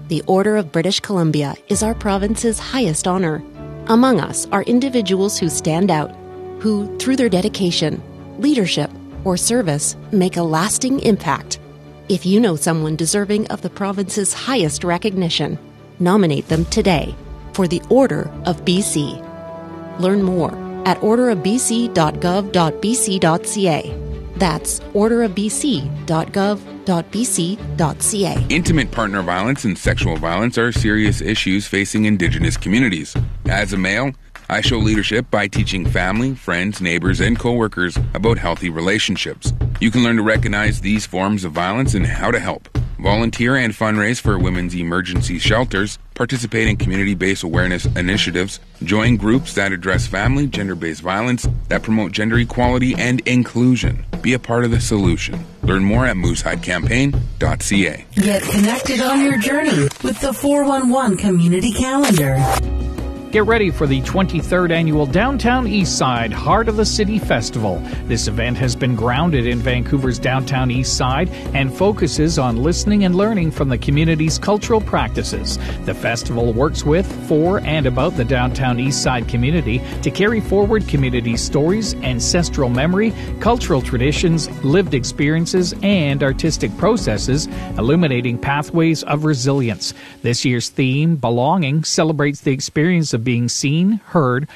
The Order of British Columbia is our province's highest honor. Among us are individuals who stand out, who, through their dedication, leadership, or service, make a lasting impact. If you know someone deserving of the province's highest recognition, nominate them today for the Order of BC. Learn more at orderofbc.gov.bc.ca. That's orderofbc.gov.bc.ca. Intimate partner violence and sexual violence are serious issues facing Indigenous communities. As a male, I show leadership by teaching family, friends, neighbors, and coworkers about healthy relationships. You can learn to recognize these forms of violence and how to help. Volunteer and fundraise for women's emergency shelters, participate in community-based awareness initiatives, join groups that address family, gender-based violence, that promote gender equality and inclusion. Be a part of the solution. Learn more at moosehidecampaign.ca. Get connected on your journey with the 411 Community Calendar. Get ready for the 23rd Annual Downtown Eastside Heart of the City Festival. This event has been grounded in Vancouver's downtown Eastside and focuses on listening and learning from the community's cultural practices. The festival works with, for, and about the downtown Eastside community to carry forward community stories, ancestral memory, cultural traditions, lived experiences, and artistic processes, illuminating pathways of resilience. This year's theme, Belonging, celebrates the experience of being seen, heard,